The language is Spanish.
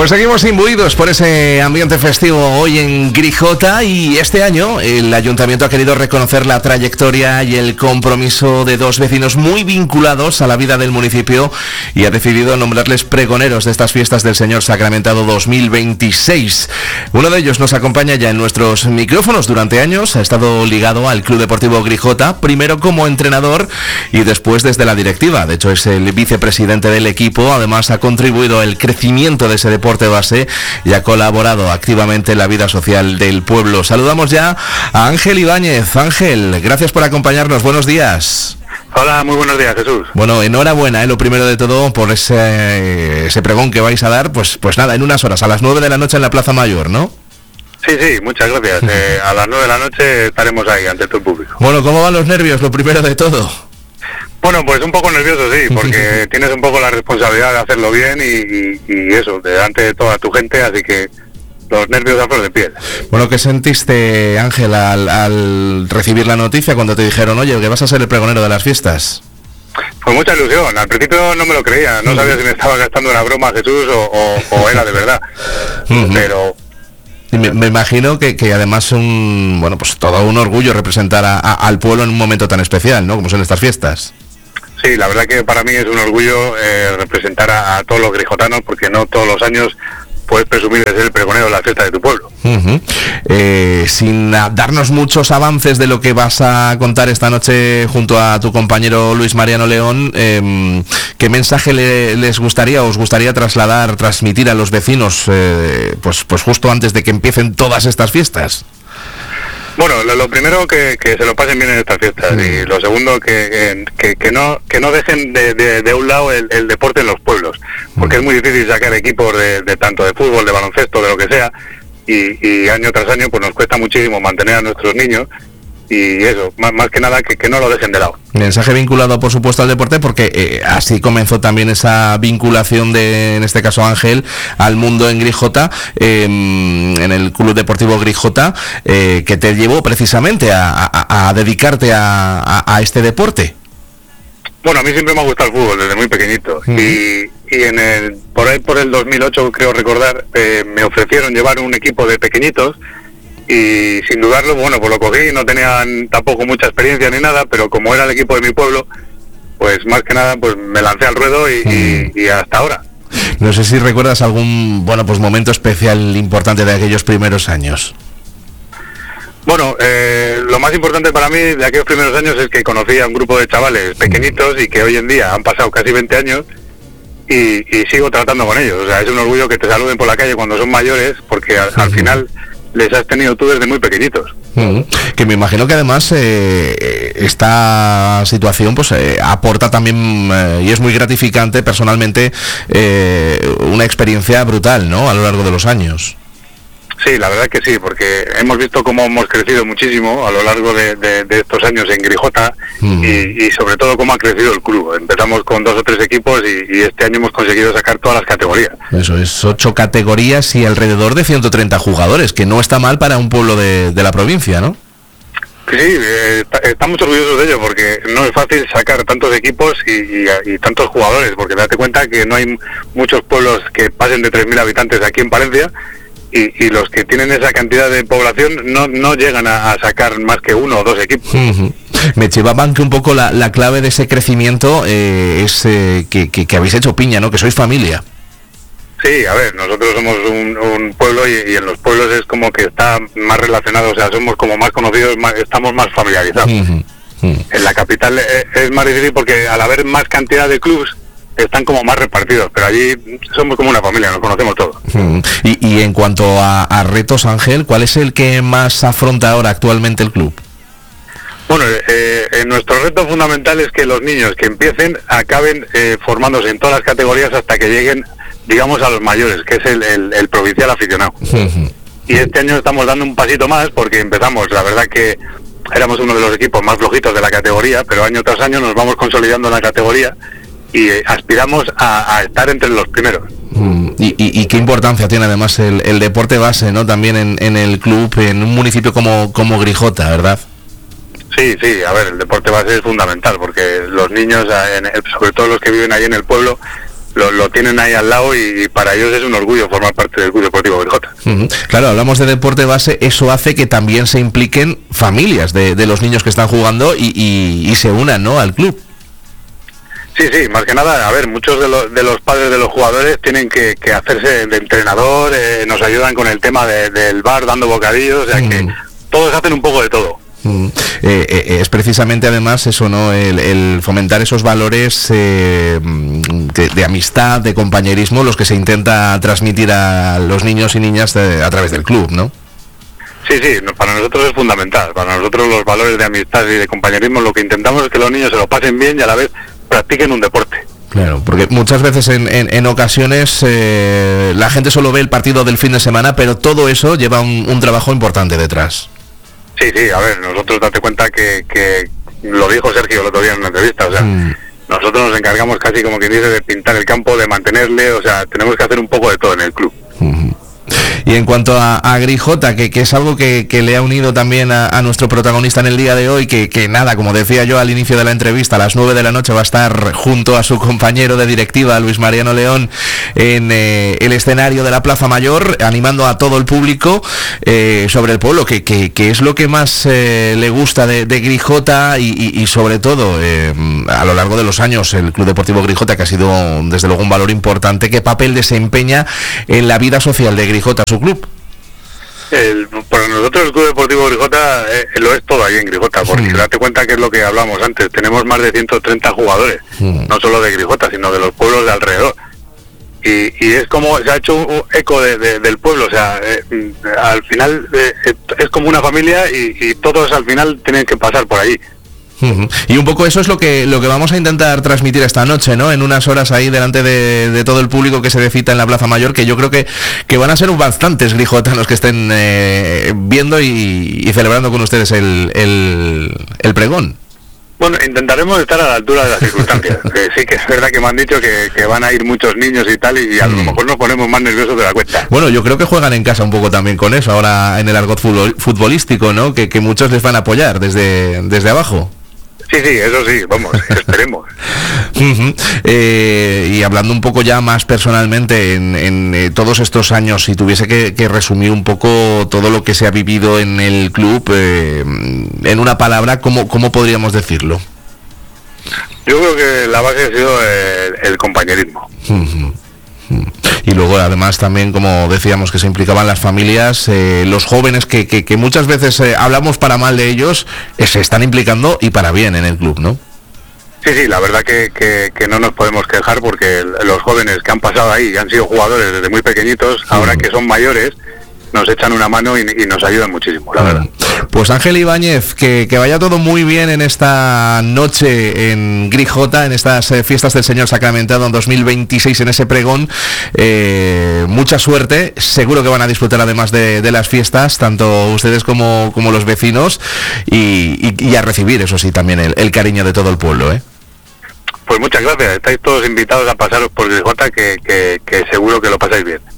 Pues seguimos imbuidos por ese ambiente festivo hoy en Grijota, y este año el Ayuntamiento ha querido reconocer la trayectoria y el compromiso de dos vecinos muy vinculados a la vida del municipio y ha decidido nombrarles pregoneros de estas fiestas del Señor Sacramentado 2026. Uno de ellos nos acompaña ya en nuestros micrófonos. Durante años ha estado ligado al Club Deportivo Grijota, primero como entrenador y después desde la directiva. De hecho, es el vicepresidente del equipo. Además, ha contribuido al crecimiento de ese deporte base y ha colaborado activamente en la vida social del pueblo. Saludamos ya a Ángel Ibáñez. Ángel, gracias por acompañarnos. Buenos días. Hola, muy buenos días, Jesús. Bueno, enhorabuena, lo primero de todo, por ese pregón que vais a dar, pues nada, en unas horas, a las 9 de la noche en la Plaza Mayor, ¿no? Sí, muchas gracias. A las 9 de la noche estaremos ahí ante todo el público. Bueno, ¿cómo van los nervios, lo primero de todo? Bueno, pues un poco nervioso, sí, porque tienes un poco la responsabilidad de hacerlo bien y eso, delante de toda tu gente, así que los nervios a flor de piel. Bueno, ¿qué sentiste, Ángel, al recibir la noticia cuando te dijeron, oye, que vas a ser el pregonero de las fiestas? Pues mucha ilusión. Al principio no me lo creía, no sabía si me estaba gastando una broma, Jesús, o era de verdad. Pero... Me imagino que además pues todo un orgullo representar al pueblo en un momento tan especial, ¿no? Como son estas fiestas. Sí, la verdad que para mí es un orgullo representar a todos los grijotanos, porque no todos los años puedes presumir de ser el pregonero de la fiesta de tu pueblo. Sin darnos muchos avances de lo que vas a contar esta noche junto a tu compañero Luis Mariano León, ¿qué mensaje os gustaría transmitir a los vecinos pues justo antes de que empiecen todas estas fiestas? Bueno, lo primero que se lo pasen bien en estas fiestas, y lo segundo que no dejen de un lado el deporte en los pueblos, porque es muy difícil sacar equipos de tanto de fútbol, de baloncesto, de lo que sea, y año tras año pues nos cuesta muchísimo mantener a nuestros niños, y eso, más que nada que no lo dejen de lado. Mensaje vinculado por supuesto al deporte, porque así comenzó también esa vinculación de, en este caso Ángel, al mundo en Grijota, en el Club Deportivo Grijota, que te llevó precisamente a dedicarte a este deporte. Bueno, a mí siempre me ha gustado el fútbol desde muy pequeñito, y por el 2008 creo recordar, me ofrecieron llevar un equipo de pequeñitos. Y sin dudarlo, bueno, pues lo cogí, no tenían tampoco mucha experiencia ni nada, pero como era el equipo de mi pueblo, pues más que nada pues me lancé al ruedo y hasta ahora. No sé si recuerdas algún momento especial importante de aquellos primeros años. Bueno, lo más importante para mí de aquellos primeros años es que conocí a un grupo de chavales pequeñitos y que hoy en día han pasado casi 20 años y sigo tratando con ellos. O sea, es un orgullo que te saluden por la calle cuando son mayores, porque al final les has tenido tú desde muy pequeñitos. Que me imagino que además esta situación pues aporta también y es muy gratificante personalmente, una experiencia brutal, ¿no?, a lo largo de los años. Sí, la verdad que sí, porque hemos visto cómo hemos crecido muchísimo a lo largo de estos años en Grijota, y sobre todo cómo ha crecido el club. Empezamos con 2 o 3 equipos y este año hemos conseguido sacar todas las categorías. Eso es, 8 categorías y alrededor de 130 jugadores, que no está mal para un pueblo de la provincia, ¿no? Sí, estamos orgullosos de ello, porque no es fácil sacar tantos equipos y tantos jugadores, porque date cuenta que no hay muchos pueblos que pasen de 3.000 habitantes aquí en Palencia, y los que tienen esa cantidad de población no llegan a sacar más que 1 o 2 equipos. Me chivaban que un poco la clave de ese crecimiento es que habéis hecho piña, ¿no?, que sois familia. Sí, a ver, nosotros somos un pueblo y en los pueblos es como que está más relacionado, o sea, somos como más conocidos, estamos más familiarizados. En la capital es más difícil porque al haber más cantidad de clubes están como más repartidos, pero allí somos como una familia, nos conocemos todos. Y en cuanto a retos, Ángel, ¿cuál es el que más afronta ahora actualmente el club? Bueno, nuestro reto fundamental es que los niños que empiecen acaben formándose en todas las categorías hasta que lleguen, digamos, a los mayores, que es el provincial aficionado. Y este año estamos dando un pasito más, porque empezamos, la verdad que éramos uno de los equipos más flojitos de la categoría, pero año tras año nos vamos consolidando en la categoría y aspiramos a estar entre los primeros. Y qué importancia tiene además el deporte base, ¿no?, también en el club, en un municipio como Grijota, ¿verdad? Sí, a ver, el deporte base es fundamental, porque los niños, sobre todo los que viven ahí en el pueblo, lo tienen ahí al lado y para ellos es un orgullo formar parte del Club Deportivo Grijota. Claro, hablamos de deporte base, eso hace que también se impliquen familias de los niños que están jugando y se unan, ¿no?, al club. Sí, más que nada, a ver, muchos de los padres de los jugadores tienen que hacerse de entrenador, nos ayudan con el tema del bar, dando bocadillos, o sea que todos hacen un poco de todo. Es precisamente además eso, ¿no?, el fomentar esos valores de amistad, de compañerismo, los que se intenta transmitir a los niños y niñas a través del club, ¿no? Sí, para nosotros es fundamental. Para nosotros los valores de amistad y de compañerismo, lo que intentamos es que los niños se lo pasen bien y a la vez practiquen un deporte. Claro, porque muchas veces en ocasiones la gente solo ve el partido del fin de semana, pero todo eso lleva un trabajo importante detrás. Sí, a ver, nosotros date cuenta que lo dijo Sergio el otro día en una entrevista, o sea, nosotros nos encargamos casi como quien dice de pintar el campo, de mantenerle, o sea, tenemos que hacer un poco de todo en el club. Y en cuanto a Grijota, que es algo que le ha unido también a nuestro protagonista en el día de hoy, que nada, como decía yo al inicio de la entrevista, a las 9 de la noche va a estar junto a su compañero de directiva, Luis Mariano León, en el escenario de la Plaza Mayor, animando a todo el público sobre el pueblo, que es lo que más le gusta de Grijota y sobre todo, a lo largo de los años, el Club Deportivo Grijota, que ha sido desde luego un valor importante. ¿Qué papel desempeña en la vida social de Grijota su club? Para nosotros el Club Deportivo Grijota lo es todo ahí en Grijota, porque date cuenta que es lo que hablamos antes, tenemos más de 130 jugadores, no solo de Grijota, sino de los pueblos de alrededor. Y es como, se ha hecho un eco del pueblo, o sea, al final es como una familia y todos al final tienen que pasar por allí. Y un poco eso es lo que vamos a intentar transmitir esta noche, ¿no? En unas horas ahí delante de todo el público que se dé cita en la Plaza Mayor, que yo creo que van a ser bastantes grijotanos que estén viendo y celebrando con ustedes el pregón. Bueno, intentaremos estar a la altura de las circunstancias. Sí que es verdad que me han dicho que van a ir muchos niños y tal, y a lo mejor nos ponemos más nerviosos de la cuenta. Bueno, yo creo que juegan en casa un poco también con eso, ahora en el argot futbolístico, ¿no? Que muchos les van a apoyar desde abajo. Sí, eso sí, vamos, esperemos. Y hablando un poco ya más personalmente, en todos estos años, si tuviese que resumir un poco todo lo que se ha vivido en el club, en una palabra, ¿cómo podríamos decirlo? Yo creo que la base ha sido el compañerismo. Y luego además también, como decíamos, que se implicaban las familias, los jóvenes que muchas veces hablamos para mal de ellos, se están implicando y para bien en el club, ¿no? Sí, la verdad que no nos podemos quejar, porque los jóvenes que han pasado ahí y han sido jugadores desde muy pequeñitos, ahora que son mayores, nos echan una mano y nos ayudan muchísimo, la verdad. Pues Ángel Ibáñez, que vaya todo muy bien en esta noche en Grijota, en estas fiestas del Señor Sacramentado en 2026, en ese pregón. Mucha suerte, seguro que van a disfrutar además de las fiestas, tanto ustedes como los vecinos, y a recibir, eso sí, también el cariño de todo el pueblo, ¿eh? Pues muchas gracias, estáis todos invitados a pasaros por Grijota, que seguro que lo pasáis bien.